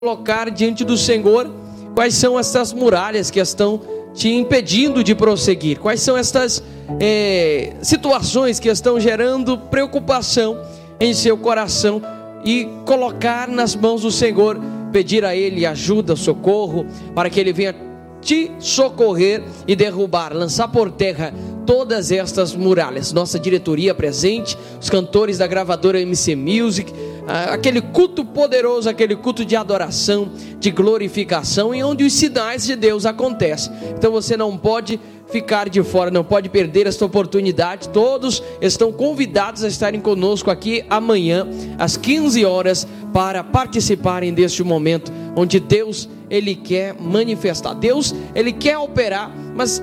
colocar diante do Senhor quais são essas muralhas que estão te impedindo de prosseguir, quais são estas situações que estão gerando preocupação em seu coração, e colocar nas mãos do Senhor, pedir a Ele ajuda, socorro, para que Ele venha te socorrer e derrubar, lançar por terra todas estas muralhas. Nossa diretoria presente, os cantores da gravadora MC Music, aquele culto poderoso, aquele culto de adoração, de glorificação, em onde os sinais de Deus acontecem. Então você não pode ficar de fora, não pode perder esta oportunidade. Todos estão convidados a estarem conosco aqui amanhã às 15 horas para participarem deste momento onde Deus, Ele quer manifestar, Deus, Ele quer operar, mas